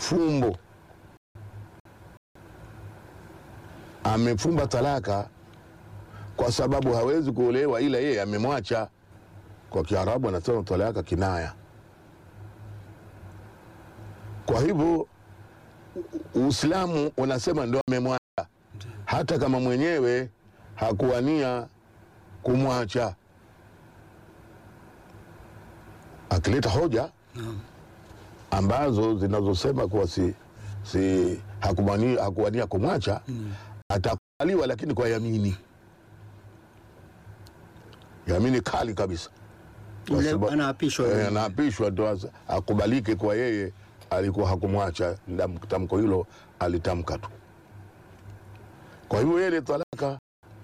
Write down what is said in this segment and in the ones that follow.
fumbo, amefumba talaka kwa sababu hawezi kuolewa ila yeye amemwacha. Kwa Kiarabu anasema talaka kinaya. Kwa hivyo Uislamu unasema ndio amemwacha, hata kama mwenyewe hakuwania kumwacha. Akileta hoja ambazo zinazosema kuwa hakuwania kumwacha, atakubaliwa, lakini kwa yamini kali kabisa. Anaapishwa ndio akubalike kwa yeye alikuwa hakumwacha. Tamko hilo alitamka tu. Kwa hivyo yeye talaka.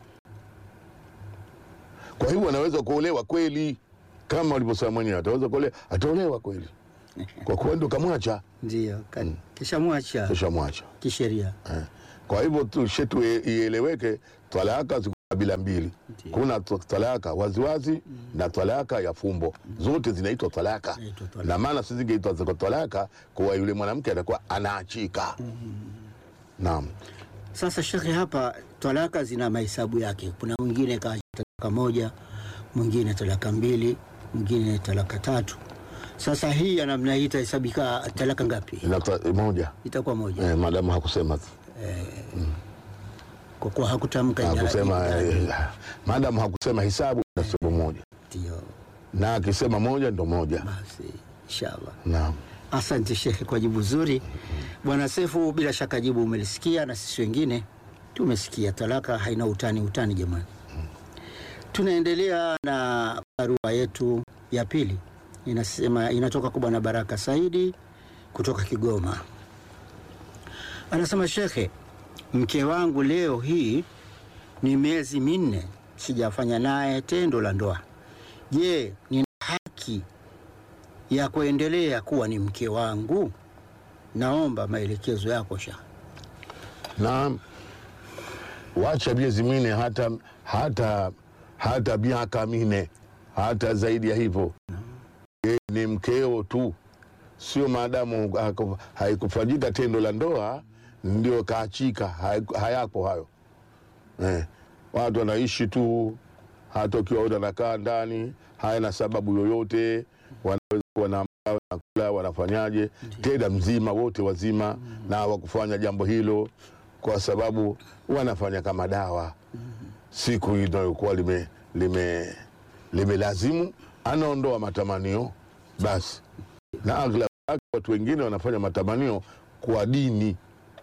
Kwa hivyo anaweza kuolewa kweli, kama walivyosema mwenyewe, ataweza kuolewa, ataolewa kweli kwa kuwa ndo kamwacha. Ndio, kisha mwacha kisheria. Kwa hivyo tu shetu ieleweke, talaka ziko bila mbili. Kuna talaka waziwazi na talaka ya fumbo. Zote zinaitwa talaka. Na maana sisi zingeitwa talaka kwa yule mwanamke atakuwa anaachika. Naam. Sasa shekhi, hapa talaka zina mahesabu yake. Kuna mwingine talaka moja, mwingine talaka mbili, mwingine talaka tatu. Sasa hii ya namna hii itahesabika talaka ngapi? Moja. Itakuwa moja. Madamu hakusema. Kwa kuwa hakutamka madamu hakusema hisabu, nasema moja. Ndio. Na akisema moja ndo moja. Basi inshallah. Naam. Asante Sheikh kwa jibu zuri. Bwana Sefu, bila shaka jibu umelisikia na sisi wengine tumesikia. Talaka haina utani jamani. Tunaendelea na barua yetu ya pili. Inasema, inatoka kwa Bwana Baraka Saidi kutoka Kigoma. Anasema, Sheikh, mke wangu leo hii ni miezi 4 sijafanya naye tendo la ndoa. Je, nina haki ya kuendelea kuwa ni mke wangu? Naomba maelekezo yako Sheikh. Naam. Wacha miezi 4 hata miaka 4, hata zaidi ya hivyo. Ni mkeo tu, sio maadamu haikufanyika tendo la ndoa ndio kaachika. Hayapo hayo. Watu wanaishi tu, hata ukiwa wanakaa ndani hayana sababu yoyote, wanaweza kuwa na kula, wanafanyaje tena mzima, wote wazima, na wakufanya jambo hilo kwa sababu wanafanya kama dawa. Siku inayokuwa limelazimu anaondoa matamanio basi. Na aghlabu watu wengine wanafanya matamanio kwa dini.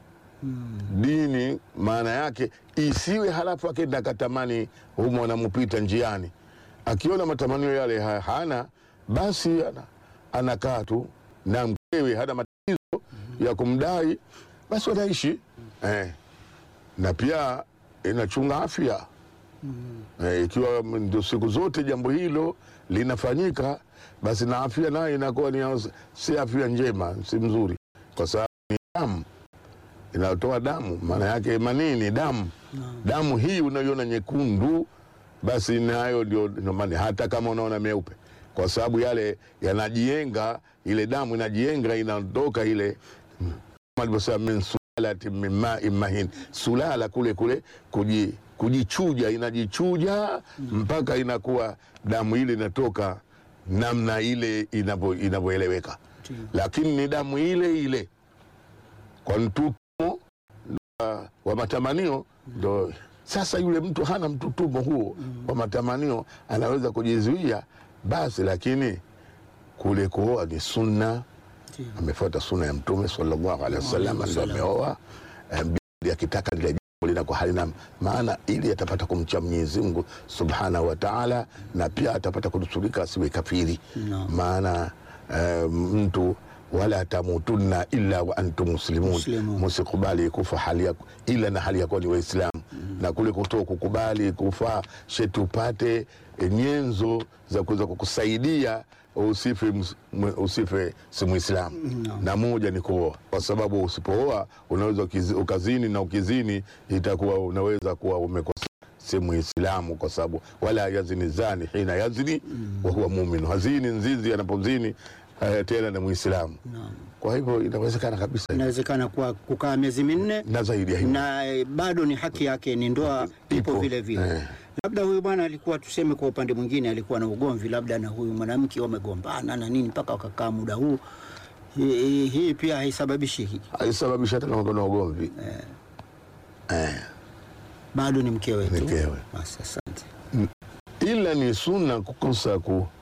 Dini maana yake isiwe halafu akaenda katamani humo anampita njiani, akiona matamanio yale hana, basi anakaa tu na mkewe, hana matatizo ya kumdai, basi wanaishi. Na pia inachunga afya. Ikiwa ndio siku zote jambo hilo linafanyika, basi na afya nayo inakuwa si afya njema, si mzuri, kwa sababu ni damu inatoa damu. Maana yake manini? Damu. Damu hii unaiona nyekundu, basi nayo ndio maana hata kama unaona meupe, kwa sababu yale yanajienga, ile damu inajienga, inatoka ile alivyosema min sulalati min ma'in mahin. Sulala kule kujichuja, inajichuja mpaka inakuwa damu ile inatoka namna ile inavyoeleweka. Lakini ni damu ile kwa mtutumo wa matamanio ndo. Sasa yule mtu hana mtutumo huo wa matamanio, anaweza kujizuia basi, lakini kule kuoa ni sunna. Amefuata sunna ya Mtume sallallahu alaihi wasallam, ndio ameoa. Akitaka lile jambo linakuwa halina maana, ili atapata kumcha Mwenyezi Mungu Subhanahu wa Ta'ala, na pia atapata kunusurika asiwe kafiri. Maana mtu wala tamutunna illa wa antum muslimun, musikubali kufa ila na hali yako ni Waislamu. Na kule kutoka kukubali kufa shetu upate nyenzo za kuweza kukusaidia usife si Muislamu. Na moja ni kuoa, kwa sababu usipooa unaweza ukazini, na ukizini itakuwa unaweza kuwa umekosa si Muislamu, kwa sababu wala yazni zani hina yazni wa huwa mu'min. Hazini nzizi anapozini tena na Muislamu. Kwa hivyo inawezekana kabisa. Inawezekana kwa kukaa miezi 4 na zaidi ya hivyo. Na bado ni haki yake, ni ndoa ipo vile vile. Labda huyu bwana alikuwa, tuseme kwa upande mwingine, alikuwa na ugomvi labda na huyu mwanamke, wamegombana na nini mpaka wakakaa muda huu. Hii pia haisababishi hiki. Haisababishi hata kama kuna ugomvi. Bado ni mkewe tu. Mkewe. Basi asante. Ila ni sunna kukosa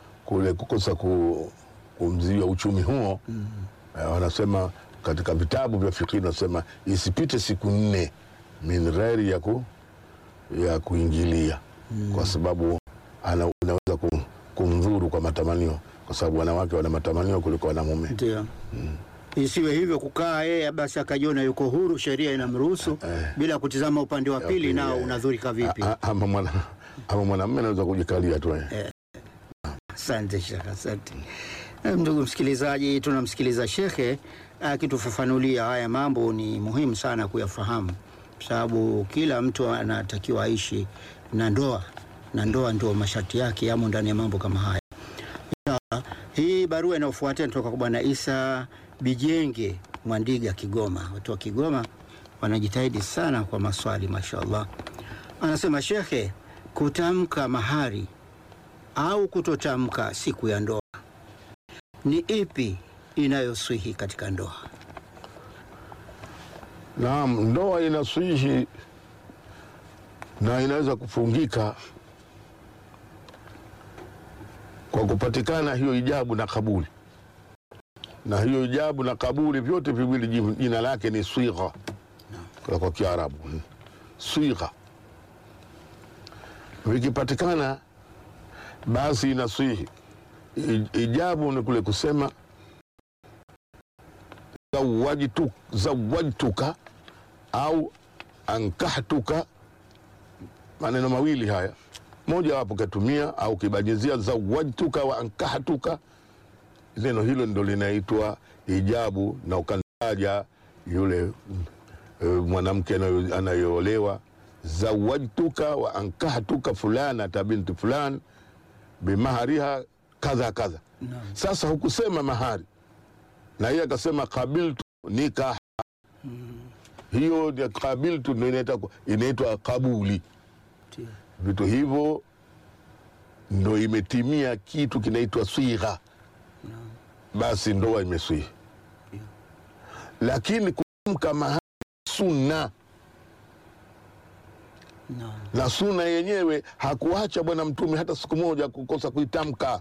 kumziwa uchumi huo. Wanasema katika vitabu vya fiqh, wanasema isipite siku 4 min ghairi ya kuingilia, kwa sababu unaweza kumdhuru kwa matamanio, kwa sababu wanawake wana matamanio kuliko wanamume. Ndio. Isiwe hivyo kukaa yeye basi akajiona yuko huru, sheria inamruhusu bila kutizama upande wa pili, nao unadhurika vipi? Ama mwanamume anaweza kujikalia tu. Asante Sheikh, asante. Ndugu msikilizaji, tunamsikiliza shekhe akitufafanulia haya mambo. Ni muhimu sana kuyafahamu, sababu kila mtu anatakiwa aishi na ndoa, na ndoa ndio masharti yake yamo ndani ya mambo kama haya. Hii barua inayofuata inatoka kwa Bwana Isa Bijenge Mwandiga, Kigoma. Watu wa Kigoma wanajitahidi sana kwa maswali, mashaallah. Anasema, shekhe, kutamka mahari au kutotamka siku ya ndoa, ni ipi inayoswihi katika ndoa? Naam, ndoa inaswihi na inaweza kufungika kwa kupatikana hiyo ijabu na kabuli. Na hiyo ijabu na kabuli vyote viwili jina lake ni swigha kwa Kiarabu. Swigha vikipatikana basi inaswihi. Ijabu ni kule kusema zawajtuka au ankahtuka, maneno mawili haya, moja wapo katumia au kibajizia zawajtuka wa ankahtuka. Neno hilo ndio linaitwa ijabu, na ukantaja yule mwanamke anayeolewa, zawajtuka wa ankahtuka fulana binti fulan bimahariha kadha kadha. Sasa hukusema mahari, na yeye akasema qabiltu nikah. Hiyo ya qabiltu ndio inaitwa kabuli. Vitu hivyo ndio imetimia kitu kinaitwa swigha. Basi ndoa imeswihi. Lakini kutamka mahari sunna. Na sunna yenyewe hakuacha Bwana Mtume hata siku moja kukosa kuitamka.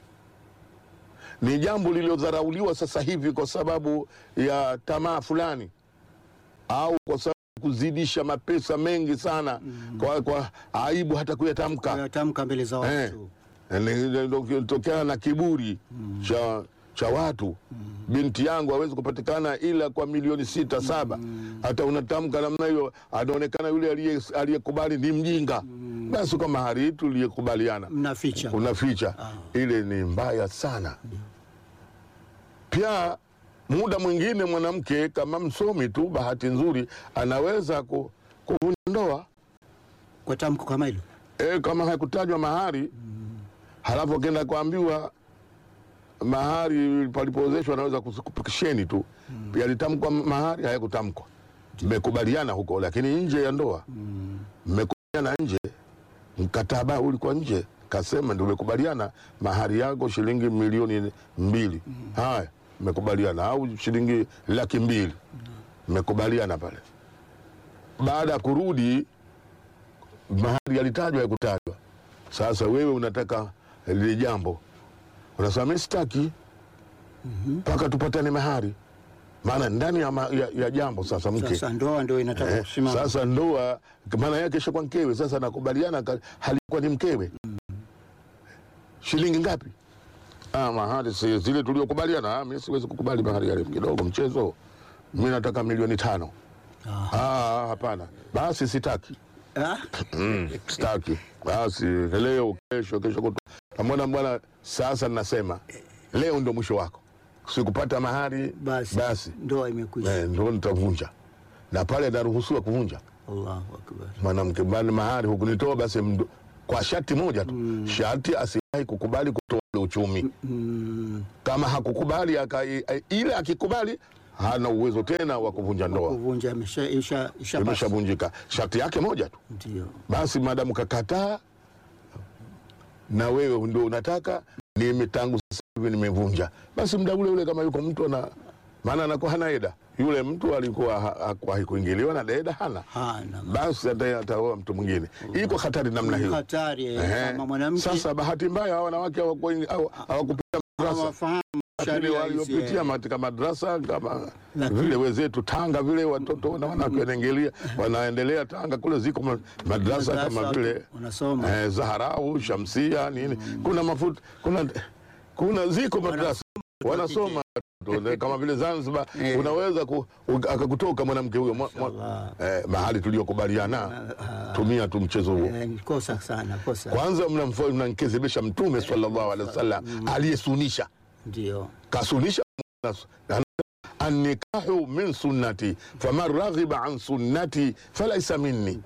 Ni jambo lililodharauliwa sasa hivi kwa sababu ya tamaa fulani, au kwa sababu kuzidisha mapesa mengi sana, kwa aibu hata kuyatamka. Kuyatamka mbele za watu. Tokea na kiburi cha watu. Binti yangu hawezi kupatikana ila kwa milioni 6, 7. Hata unatamka namna hiyo, anaonekana yule aliyekubali ni mjinga. Basi kwa mahari tuliyekubaliana unaficha. Ile ni mbaya sana. Pia muda mwingine mwanamke kama msomi tu, bahati nzuri, anaweza kuvunja ndoa kwa tamko kama hilo. Kama hakutajwa mahari, halafu kenda kuambiwa mahari palipozeshwa, anaweza kupikisheni tu. Pia litamkwa mahari, hayakutamkwa. Mmekubaliana huko, lakini nje ya ndoa. Mmekubaliana nje, mkataba ulikuwa nje, kasema ndio mmekubaliana mahari yako shilingi milioni 2. Haya, mmekubaliana, au shilingi 200,000. Mmekubaliana pale. Baada ya kurudi, mahari yalitajwa, hayakutajwa. Sasa wewe unataka lile jambo, unasema sitaki mpaka tupatane mahari. Maana ndani ya jambo sasa mke. Sasa ndoa ndio inataka kusimama. Sasa ndoa maana yake ishakuwa mkewe. Sasa nakubaliana halikuwa ni mkewe. Shilingi ngapi? Mahari zile tuliokubaliana. Mimi siwezi kukubali mahari yale, kidogo mchezo. Mimi nataka milioni 5. Hapana. Basi sitaki. Sitaki. Basi leo, kesho kutu. Bwana, sasa ninasema leo ndio mwisho wako. Sikupata mahari, basi ndoa imekwisha. Ndio nitavunja. Na pale naruhusiwa kuvunja. Allahu Akbar. Mwanamke bali mahari hukunitoa, basi kwa sharti moja tu. Sharti asiwahi kukubali kutoa ule uchumi. Kama hakukubali ile akikubali hana uwezo tena wa kuvunja ndoa. Kuvunja imeshavunjika. Sharti yake moja tu. Ndio. Basi madamu kakataa na wewe ndio unataka, tangu sasa hivi nimevunja. Basi muda ule kama yuko mtu maana anakuwa hana eda. Yule mtu alikuwa hakuingiliwa na eda hana. Basi ataoa mtu mwingine. Iko hatari namna hiyo. Hatari kama mwanamke. Sasa bahati mbaya hao wanawake hawakupita madrasa. Sharia waliopitia katika madrasa kama vile wenzetu Tanga vile watoto wanawake wanaendelea Tanga kule ziko madrasa kama vile unasoma Zaharau, Shamsia nini. Kuna mafuta kuna ziko madrasa wanasoma kama vile Zanzibar. Unaweza akakutoka mwanamke huyo mahali tuliyokubaliana tumia tu mchezo huo. Kosa sana, kosa. Kwanza mnamkezebesha Mtume sallallahu alaihi wasallam aliyesunisha. Ndio. Kasunisha an-nikahu min sunnati faman raghiba an sunnati falaysa minni.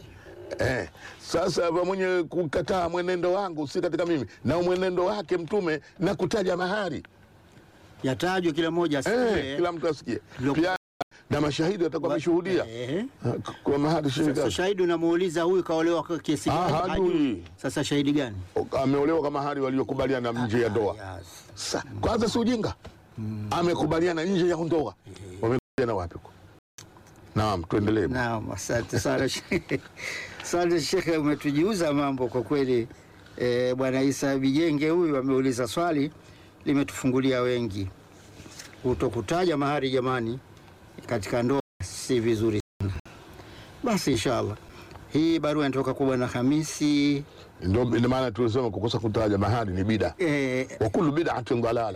Sasa mwenye kukataa mwenendo wangu si katika mimi. Na mwenendo wake Mtume na kutaja mahari yatajwe kila mmoja asikie, kila mtu asikie. Pia na mashahidi watakuwa wameshuhudia kwa mahari. Sasa shahidi unamuuliza huyu kaolewa kwa kiasi gani? Sasa shahidi gani? Ameolewa kwa mahari waliokubaliana nje ya ndoa. Kwanza si ujinga. Amekubaliana nje ya ndoa. Wamekubaliana wapi? Naam, tuendelee. Naam, asante sana. Asante Sheikh, umetujiuza mambo kwa kweli. Bwana Isa Bijenge huyu ameuliza swali limetufungulia wengi. Kutokutaja mahari jamani katika ndoa si vizuri sana. Basi inshallah. Hii barua inatoka kwa Bwana Hamisi. Ndio maana tulisema kukosa kutaja mahari ni bid'a. Wa kullu bid'atin dalala.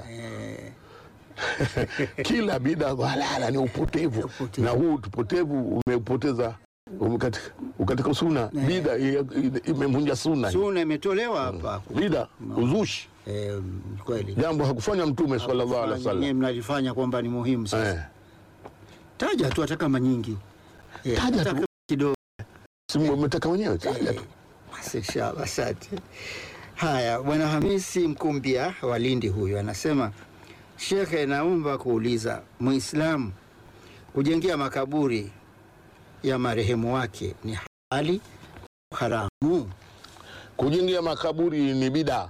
Kila bid'a dalala ni upotevu. Na huu upotevu umeupoteza katika sunna. Bid'a imevunja sunna. Sunna imetolewa hapa. Bid'a uzushi. Kweli. Jambo hakufanya Mtume sallallahu alaihi wasallam. Nyinyi mnalifanya kwamba ni muhimu sasa. Taja tu hata kama nyingi. Taja tu kidogo. Simu umetaka wenyewe taja tu. Inshallah, asante. Haya, Bwana Hamisi Mkumbia wa Lindi huyu anasema, Shekhe, naomba kuuliza, Muislamu kujengea makaburi ya marehemu wake ni halali haramu? Kujengea makaburi ni bid'a.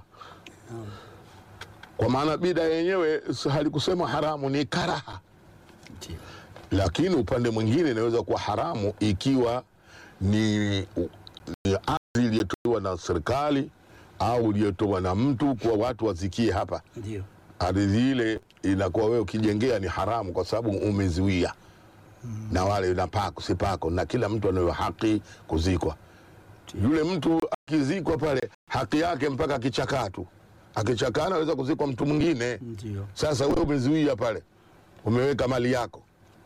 Kwa maana bid'a yenyewe halikusema haramu, ni karaha. Lakini upande mwingine inaweza kuwa haramu ikiwa ni ardhi iliyotolewa na serikali au iliyotolewa na mtu kwa watu wazikie hapa. Ndio. Ardhi ile inakuwa wewe ukijengea ni haramu kwa sababu umeziwia. Na wale napako sipako na kila mtu anayo haki kuzikwa. Yule mtu akizikwa pale haki yake mpaka akichakatu. Akichakana anaweza kuzikwa mtu mwingine. Ndio. Sasa wewe umeziwia pale. Umeweka mali yako.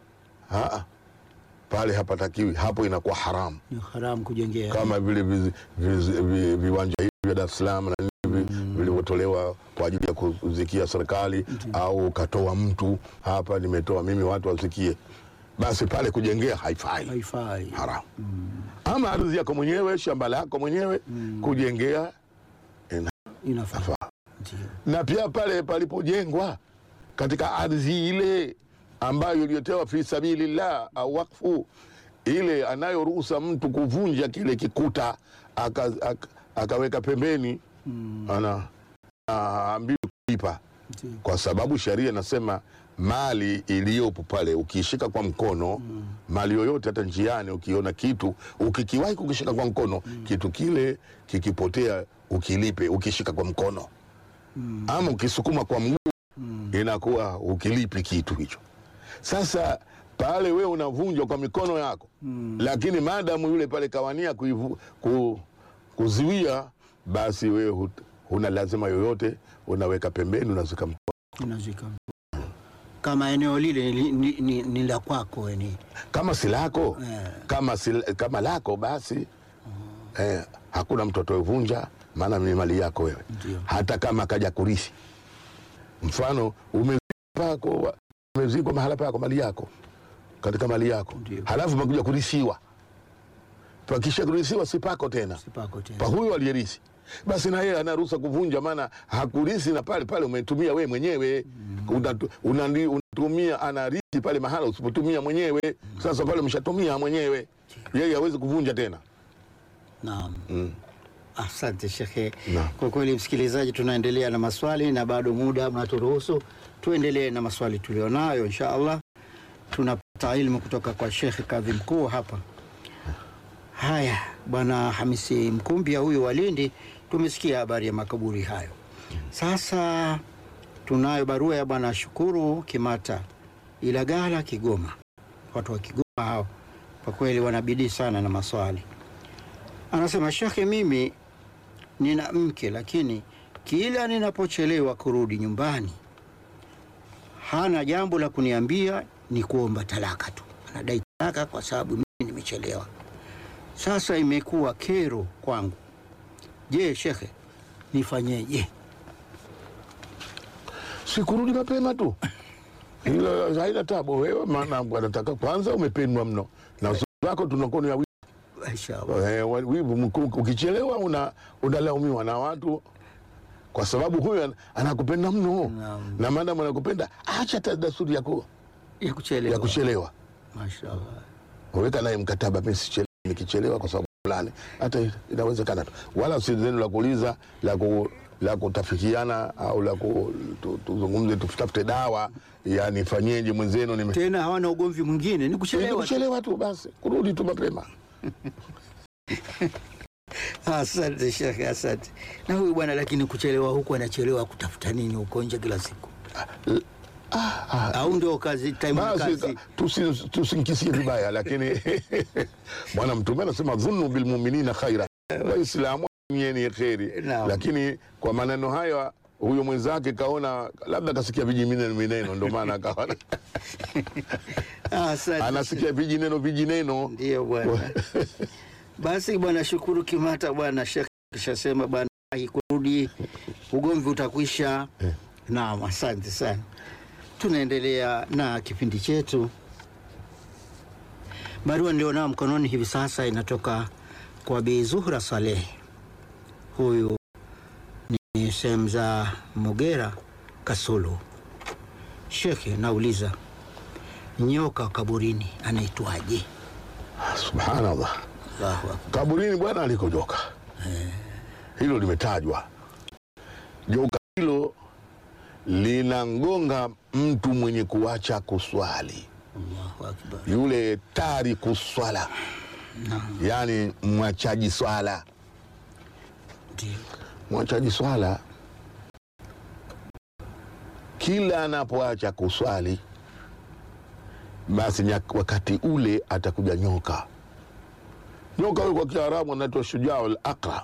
Pale hapatakiwi, hapo inakuwa haramu. Ni haramu kujengea. Kama vile viwanja hivi vya Dar es Salaam na vilivyotolewa kwa ajili ya kuzikia serikali au katoa mtu hapa nimetoa mimi watu wazikie. Basi pale kujengea haifai. Haramu. Ama ardhi yako mwenyewe, shamba lako mwenyewe kujengea inafaa. Na pia pale palipojengwa katika ardhi ile ambayo iliyotewa fi sabilillah au wakfu, ile anayoruhusa mtu kuvunja kile kikuta akaweka pembeni anaambiwa kulipa. Kwa sababu sharia inasema mali iliyopo pale ukishika kwa mkono, mali yoyote hata njiani ukiona kitu ukikiwahi kukishika kwa mkono, kitu kile kikipotea ukilipe ukishika kwa mkono. Ama ukisukuma kwa mguu inakuwa ukilipi kitu hicho. Sasa pale wewe unavunja kwa mikono yako. Lakini maadamu yule pale kawania kuziwia, basi wewe huna lazima yoyote, unaweka pembeni unazika unazika. Kama eneo lile ni la kwako ni. Kama si lako, kama lako basi hakuna mtu atovunja, maana ni mali yako wewe. Hata kama kaja kurithi. Mfano umezikwa mahala pako mali yako. Katika mali yako. Halafu makuja kurithiwa. Pakisha kurithiwa si pako tena. Pa huyo aliyerithi. basi na yeye ana ruhusa kuvunja, maana hakulisi na pale pale umetumia wewe mwenyewe. Unatumia anarisi pale mahala usipotumia mwenyewe. Sasa pale umeshatumia mwenyewe, yeye hawezi kuvunja tena. Naam. Asante Shekhe. Naam. Kwa kweli msikilizaji, tunaendelea na maswali na bado muda unaturuhusu tuendelee na maswali tulionayo. Inshallah tunapata ilmu kutoka kwa Shekhe Kadhi Mkuu hapa. Haya, Bwana Hamisi Mkumbia huyu wa Lindi, tumesikia habari ya makaburi hayo. Sasa tunayo barua ya Bwana Shukuru Kimata Ilagala, Kigoma. Watu wa Kigoma hao kwa kweli wanabidii sana na maswali. Anasema, Shekhe, mimi nina mke lakini kila ninapochelewa kurudi nyumbani hana jambo la kuniambia, ni kuomba talaka tu. Anadai talaka kwa sababu mimi nimechelewa. Sasa imekuwa kero kwangu. Je, Shekhe, nifanyeje? Sikurudi mapema tu. Hilo haina tabu. Wewe maana anataka kwanza, umependwa mno na uzuri wako tunakuwa ya Inshallah. wivu. Ukichelewa unalaumiwa na watu kwa sababu huyo anakupenda mno. Na maana anakupenda, acha desturi ya kuchelewa. Mashaallah. Weka naye mkataba, mimi sichelewi, nikichelewa kwa sababu fulani, hata inawezekana tu. Wala si neno la kuuliza la kutafikiana au la tuzungumze tutafute dawa, yani fanyeje mwenzenu tena hawana ugomvi mwingine, ni kuchelewa tu basi, kurudi tu mapema. Asante Shekhe, asante. Na huyu bwana lakini kuchelewa huku anachelewa kutafuta nini huko nje kila siku? Au ndio kazi time kazi? Tusinkisie vibaya, lakini Bwana Mtume anasema dhunnu bil mu'minina khaira. Waislamu ni kheri. Lakini kwa maneno haya huyo mwenzake kaona labda kasikia vijineno, ndio maana akaona anasikia vijineno. Ndio bwana. Basi Bwana Shukuru Kimata, Bwana Shekhe kishasema bwana kurudi ugomvi utakwisha. Naam, asante sana. Tunaendelea na kipindi chetu. Barua nilionao mkononi hivi sasa inatoka kwa Bi Zuhra Saleh. Huyu ni sehemu za Mugera, Kasulu. Shekhe, nauliza, nyoka kaburini anaitwaje? Subhanallah. Kaburini bwana aliko joka. Hilo limetajwa. Joka hilo linangonga mtu mwenye kuacha kuswali. Allahu Akbar. Yule tariku swala. Yani mwachaji swala. Ndio. Mwachaji swala kila anapoacha kuswali, basi wakati ule atakuja nyoka. Nyoka huyo kwa Kiarabu anaitwa shujaa al-aqra.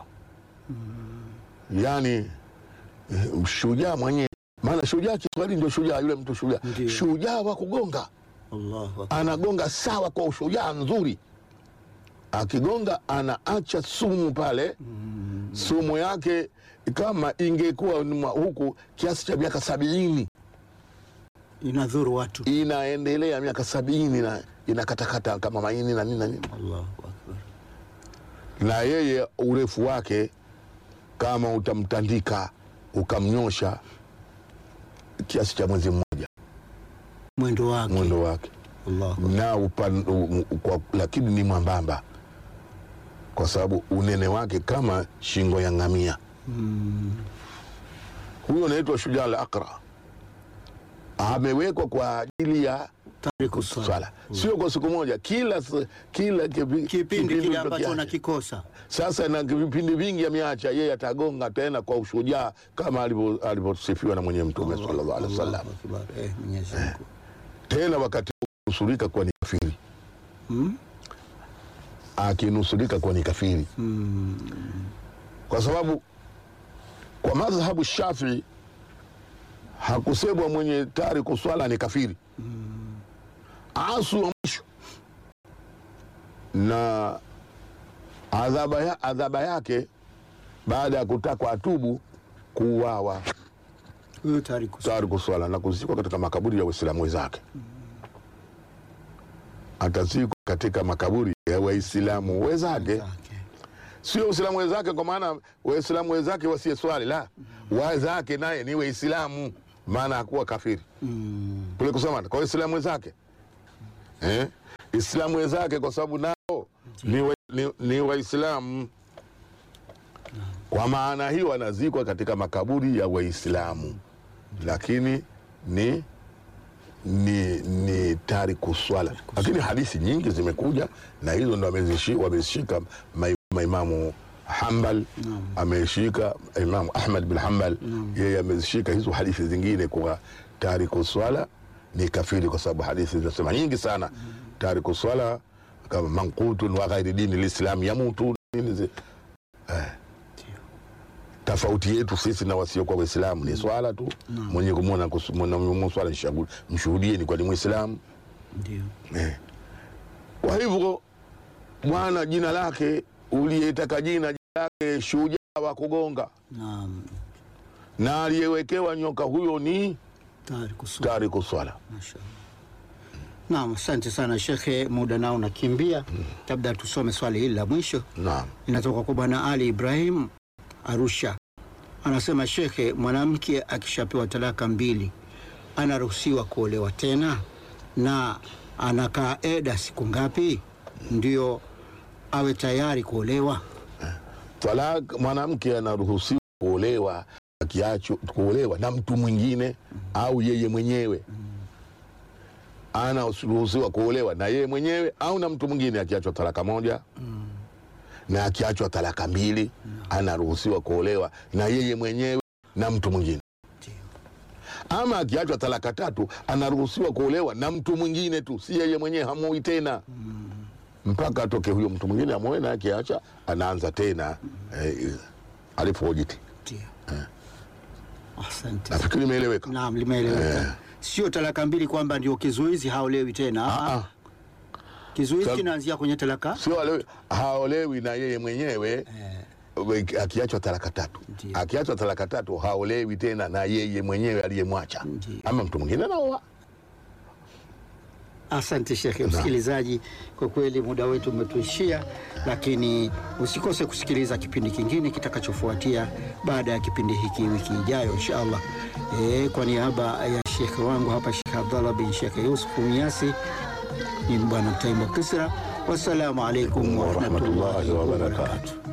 Yani shujaa mwenye, maana shujaa Kiswahili ndio shujaa, yule mtu shujaa. Shujaa wa kugonga. Allahu Akbar. Anagonga sawa kwa ushujaa nzuri. Akigonga anaacha sumu pale. Sumu yake kama ingekuwa huku kiasi cha miaka 70, inadhuru watu, inaendelea miaka 70 na inakatakata kama maini na nini na nini. Allahu Akbar. Na yeye urefu wake kama utamtandika ukamnyosha kiasi cha mwezi mmoja mwendo wake. Allahu na lakini ni mwambamba kwa sababu unene wake kama shingo ya ngamia. Huyo anaitwa shujaa al-aqra. Amewekwa kwa ajili ya tariku swala. Sio kwa siku moja, kila kipindi kile ambacho nakikosa. Sasa na vipindi vingi ameacha, yeye atagonga tena kwa ushujaa kama alivyosifiwa na mwenye Mtume sallallahu alaihi wasallam. Tena wakati nusurika kwa ni kafiri. Akinusurika kwa ni kafiri. Kwa sababu kwa madhhabu Shafi'i hakusemwa mwenye tariku swala ni kafiri. Asu wa mwisho na adhaba yake baada ya kutakwa atubu, kuuawa huyo tariku swala na kuzikwa katika makaburi ya Waislamu wenzake. Atazikwa katika makaburi ya Waislamu wenzake. sio Uislamu wenzake kwa maana Waislamu wenzake wasiyeswali, la, wazake naye ni Waislamu, maana hakuwa kafiri kule kusema kwa Waislamu wenzake. Islamu wenzake kwa sababu nao ni Waislamu, kwa maana hiyo wanazikwa katika makaburi ya Waislamu, lakini ni tariku swala. Lakini hadithi nyingi zimekuja na hizo ndo wamezishika Imamu Hanbal, ameshika Imamu Ahmad bin Hanbal, yeye amezishika hizo hadithi zingine kwa tariku swala ni kafiri, kwa sababu hadithi zinasema nyingi sana tariku swala kama manqutun wa ghairi dini lislam yamutu. Tofauti yetu sisi na wasiokuwa Waislamu ni swala tu. Mwenye kumwona swala mshuhudie ni kwa ni Muislamu. Ndio. Kwa hivyo mwana jina lake uliyetaka jina lake shujaa wa kugonga. Naam. Na aliyewekewa nyoka huyo ni tariku swala. Mashaallah. Naam, asante sana Shekhe, muda nao nakimbia. Labda tusome swali hili la mwisho. Naam. Inatoka kwa Bwana Ali Ibrahim Arusha. Anasema, Shekhe, mwanamke akishapewa talaka 2 anaruhusiwa kuolewa tena, na anakaa eda siku ngapi ndio awe tayari kuolewa? Talaka, mwanamke anaruhusiwa kuolewa kuolewa na mtu mwingine au yeye mwenyewe. Anaruhusiwa kuolewa na yeye mwenyewe au na mtu mwingine. Akiachwa talaka 1 na akiachwa talaka 2 anaruhusiwa kuolewa na yeye mwenyewe na mtu mwingine. Ama akiachwa talaka 3 anaruhusiwa kuolewa na mtu mwingine tu, si yeye mwenyewe, hamoi tena mpaka atoke huyo mtu mwingine amoe, na akiacha anaanza tena alipojiti. Asante. Nafikiri limeeleweka. Naam, limeeleweka. Sio talaka 2 kwamba ndio kizuizi haolewi tena. Kizuizi kinaanzia kwenye talaka. Sio haolewi na yeye mwenyewe. Akiachwa talaka 3. Akiachwa talaka 3 haolewi tena na yeye mwenyewe aliyemwacha. Ama mtu mwingine anaoa. Asante Shekhe. Msikilizaji, kwa kweli muda wetu umetuishia, lakini usikose kusikiliza kipindi kingine kitakachofuatia baada ya kipindi hiki wiki ijayo inshallah. Kwa niaba ya Shekhe wangu hapa, Sheikh Abdallah bin Sheikh Yusuf Miasi, ni Bwana Taimo Kisra. Wassalamu alaikum wa rahmatullahi wa barakatuh.